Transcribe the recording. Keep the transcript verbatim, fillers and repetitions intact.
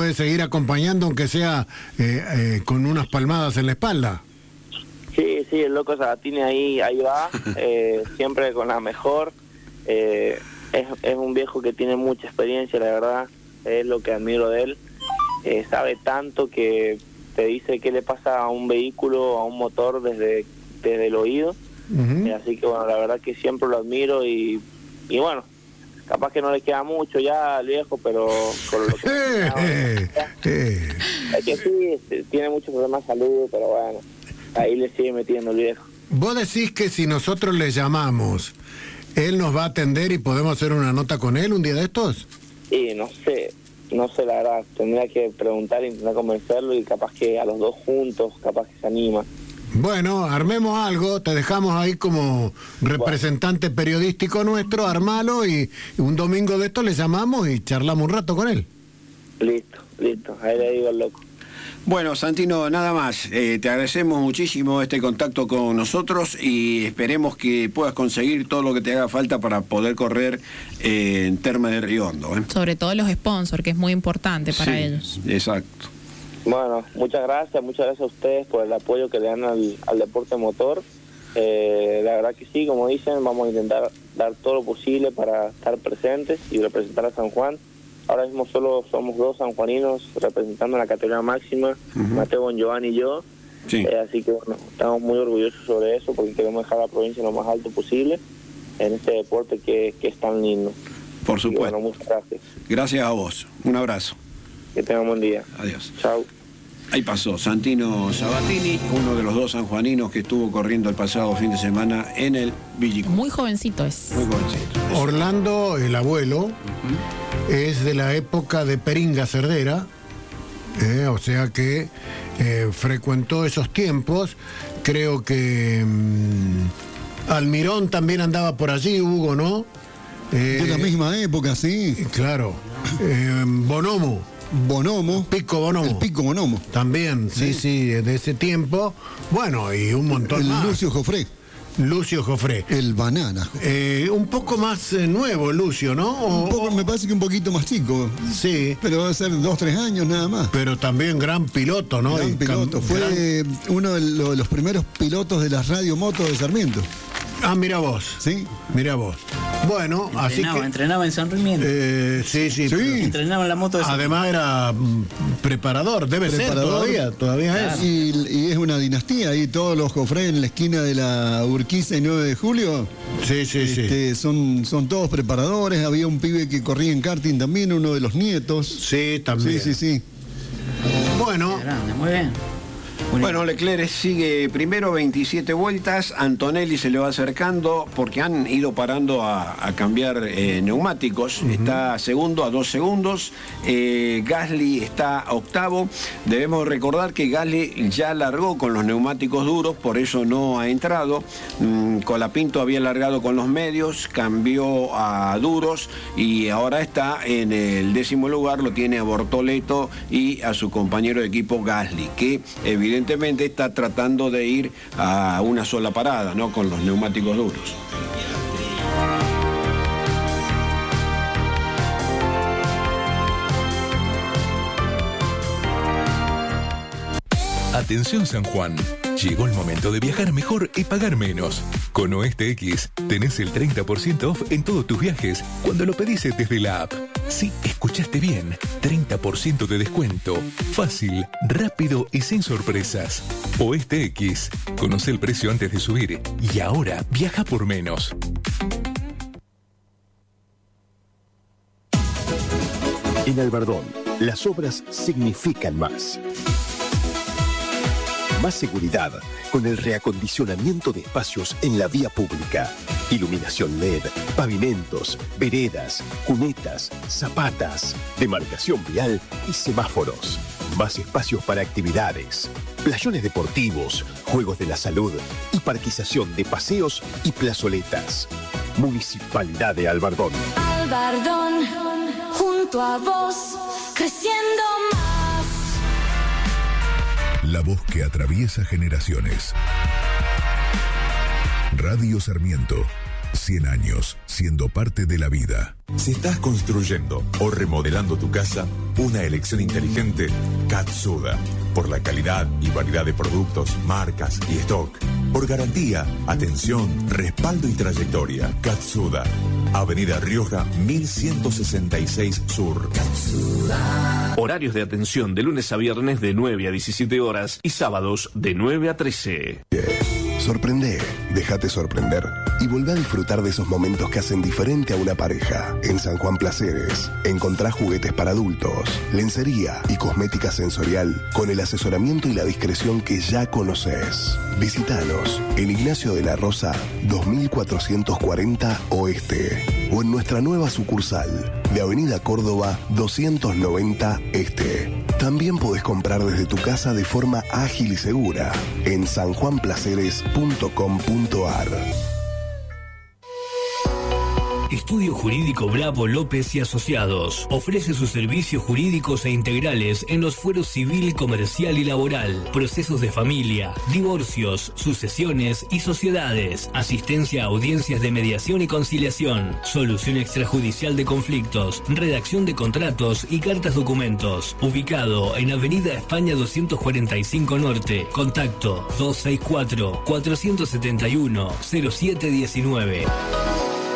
puede seguir acompañando, aunque sea eh, eh, con unas palmadas en la espalda. Sí, sí, el loco Sabatini ahí, ahí va, eh, siempre con la mejor. Eh, es, es un viejo que tiene mucha experiencia, la verdad, es lo que admiro de él. Eh, sabe tanto que te dice qué le pasa a un vehículo, a un motor desde, desde el oído. Uh-huh. Eh, así que bueno, la verdad que siempre lo admiro y, y bueno, capaz que no le queda mucho ya al viejo, pero con lo que eh, eh. es que sí, tiene muchos problemas de salud, pero bueno, ahí le sigue metiendo el viejo. Vos decís que si nosotros le llamamos, él nos va a atender y podemos hacer una nota con él un día de estos. Sí, no sé, no sé la verdad, tendría que preguntar e intentar convencerlo y capaz que a los dos juntos, capaz que se anima. Bueno, armemos algo, te dejamos ahí como representante bueno. periodístico nuestro, armalo y un domingo de esto le llamamos y charlamos un rato con él. Listo, listo, ahí le digo al loco. Bueno, Santino, nada más, eh, te agradecemos muchísimo este contacto con nosotros y esperemos que puedas conseguir todo lo que te haga falta para poder correr eh, en Termas de Riondo. ¿eh? Sobre todo los sponsors, que es muy importante para sí, ellos. Exacto. Bueno, muchas gracias, muchas gracias a ustedes por el apoyo que le dan al, al deporte motor. Eh, la verdad que sí, como dicen, vamos a intentar dar todo lo posible para estar presentes y representar a San Juan. Ahora mismo solo somos dos sanjuaninos representando la categoría máxima, uh-huh. Mateo Bongiovanni y yo. Sí. Eh, así que bueno, estamos muy orgullosos sobre eso porque queremos dejar a la provincia lo más alto posible en este deporte que, que es tan lindo. Por supuesto. Y bueno, muchas gracias. Gracias a vos. Un abrazo. Que tengan un buen día. Adiós. Chao. Ahí pasó Santino Sabatini, uno de los dos sanjuaninos que estuvo corriendo el pasado fin de semana en el Villicum. Muy jovencito es. Muy jovencito. Orlando, el abuelo, uh-huh. es de la época de Peringa Cerdera, eh, o sea que eh, frecuentó esos tiempos. Creo que mmm, Almirón también andaba por allí, Hugo, ¿no? Eh, de la misma época, sí. Claro. Eh, Bonomo. Bonomo. Pico Bonomo. El Pico Bonomo. También, sí, sí, sí, de ese tiempo. Bueno, y un montón el más. Lucio Jofré. Lucio Jofré. El Banana. Eh, un poco más eh, nuevo, Lucio, ¿no? O, un poco, me parece que un poquito más chico. Sí. Pero va a ser dos, tres años nada más. Pero también gran piloto, ¿no? Gran y piloto. Cam- Fue gran... uno de los, de los primeros pilotos de las radiomotos de Sarmiento. Ah, mira vos. Sí. Mira vos. Bueno, entrenaba, así que... Entrenaba en San Rimiento. Eh, sí, sí. sí. Entrenaba en la moto de San Además era mm, preparador, debe preparador, ser todavía, todavía claro. es. Y, y es una dinastía, ahí todos los Jofré en la esquina de la Urquiza y nueve de julio. Sí, sí, este, sí. Son, son todos preparadores, había un pibe que corría en karting también, uno de los nietos. Sí, también. Sí, sí, sí. Bueno. Grande, muy bien. Bueno, Leclerc sigue primero veintisiete vueltas, Antonelli se le va acercando porque han ido parando a, a cambiar eh, neumáticos, uh-huh. Está segundo a dos segundos, eh, Gasly está octavo, debemos recordar que Gasly ya largó con los neumáticos duros, por eso no ha entrado, mm, Colapinto había largado con los medios, cambió a duros y ahora está en el décimo lugar, lo tiene a Bortoleto y a su compañero de equipo Gasly, que evidentemente Evidentemente está tratando de ir a una sola parada, ¿no? Con los neumáticos duros. Atención San Juan, llegó el momento de viajar mejor y pagar menos. Con Oeste X tenés el treinta por ciento off en todos tus viajes cuando lo pedís desde la app. Sí, escuchaste bien, treinta por ciento de descuento, fácil, rápido y sin sorpresas. Oeste X, conoce el precio antes de subir y ahora viaja por menos. En Albardón, las obras significan más. Más seguridad con el reacondicionamiento de espacios en la vía pública. Iluminación L E D, pavimentos, veredas, cunetas, zapatas, demarcación vial y semáforos. Más espacios para actividades, playones deportivos, juegos de la salud y parquización de paseos y plazoletas. Municipalidad de Albardón. Albardón, junto a vos, creciendo más. La voz que atraviesa generaciones. Radio Sarmiento, cien años, siendo parte de la vida. Si estás construyendo o remodelando tu casa, una elección inteligente, Katsuda. Por la calidad y variedad de productos, marcas y stock. Por garantía, atención, respaldo y trayectoria. Katsuda. Avenida Rioja, mil ciento sesenta y seis Sur. Katsuda. Horarios de atención de lunes a viernes de nueve a diecisiete horas y sábados de nueve a trece. Sorprende, déjate sorprender y volvé a disfrutar de esos momentos que hacen diferente a una pareja. En San Juan Placeres encontrás juguetes para adultos, lencería y cosmética sensorial con el asesoramiento y la discreción que ya conoces. Visítanos en Ignacio de la Rosa dos mil cuatrocientos cuarenta Oeste o en nuestra nueva sucursal de Avenida Córdoba doscientos noventa Este. También podés comprar desde tu casa de forma ágil y segura en san juan placeres punto com punto ar. Estudio Jurídico Bravo López y Asociados ofrece sus servicios jurídicos e integrales en los fueros civil, comercial y laboral, procesos de familia, divorcios, sucesiones y sociedades, asistencia a audiencias de mediación y conciliación, solución extrajudicial de conflictos, redacción de contratos y cartas documentos. Ubicado en Avenida España doscientos cuarenta y cinco Norte. Contacto dos seis cuatro, cuatro siete uno, cero siete uno nueve.